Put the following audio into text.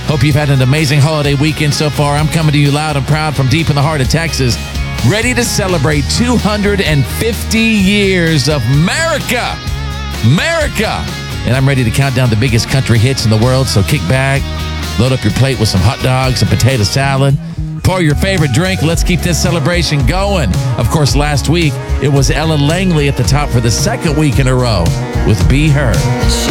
Hope you've had an amazing holiday weekend so far. I'm coming to you loud and proud from deep in the heart of Texas, ready to celebrate 250 years of America. And I'm ready to count down the biggest country hits in the world, so kick back, load up your plate with some hot dogs and potato salad, pour your favorite drink. Let's keep this celebration going. Of course, last week, it was Ella Langley at the top for the second week in a row with Be Her.